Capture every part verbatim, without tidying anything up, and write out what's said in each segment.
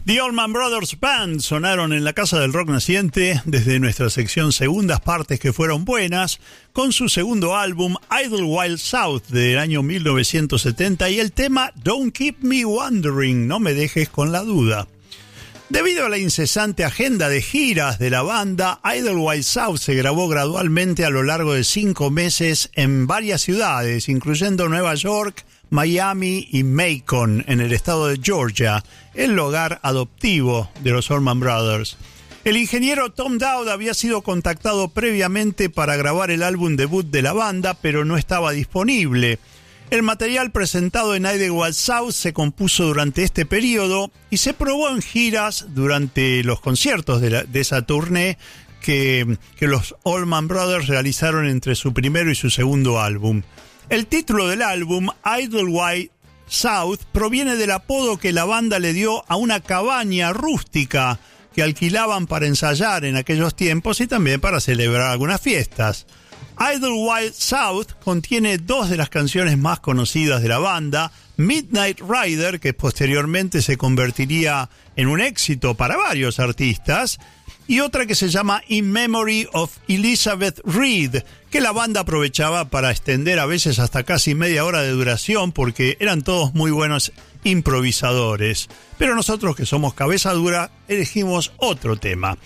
The Allman Brothers Band sonaron en la Casa del Rock Naciente desde nuestra sección Segundas Partes que fueron buenas, con su segundo álbum Idlewild South del año mil novecientos setenta y el tema Don't Keep Me Wondering, no me dejes con la duda. Debido a la incesante agenda de giras de la banda, Idlewild South se grabó gradualmente a lo largo de cinco meses en varias ciudades, incluyendo Nueva York, Miami y Macon, en el estado de Georgia, el hogar adoptivo de los Allman Brothers. El ingeniero Tom Dowd había sido contactado previamente para grabar el álbum debut de la banda, pero no estaba disponible. El material presentado en Idlewild South se compuso durante este periodo y se probó en giras durante los conciertos de, la, de esa tournée que, que los Allman Brothers realizaron entre su primero y su segundo álbum. El título del álbum, Idlewild South, proviene del apodo que la banda le dio a una cabaña rústica que alquilaban para ensayar en aquellos tiempos y también para celebrar algunas fiestas. Idlewild South contiene dos de las canciones más conocidas de la banda, Midnight Rider, que posteriormente se convertiría en un éxito para varios artistas, y otra que se llama In Memory of Elizabeth Reed, que la banda aprovechaba para extender a veces hasta casi media hora de duración porque eran todos muy buenos improvisadores. Pero nosotros, que somos cabeza dura, elegimos otro tema.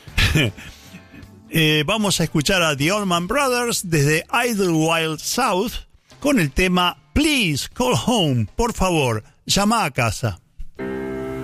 eh, vamos a escuchar a The Allman Brothers desde Idlewild South con el tema Please Call Home, por favor, llama a casa.